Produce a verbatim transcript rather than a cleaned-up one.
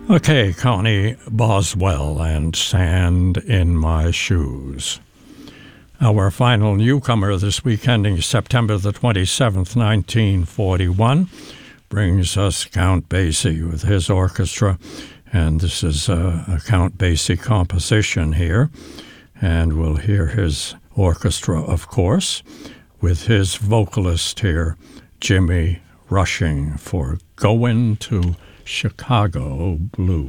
Okay, Connie Boswell and Sand in My Shoes. Our final newcomer this week, ending September the twenty-seventh, nineteen forty-one, brings us Count Basie with his orchestra, and this is a, a Count Basie composition here, and we'll hear his orchestra, of course, with his vocalist here, Jimmy Rushing, for Goin' to Chicago Blues.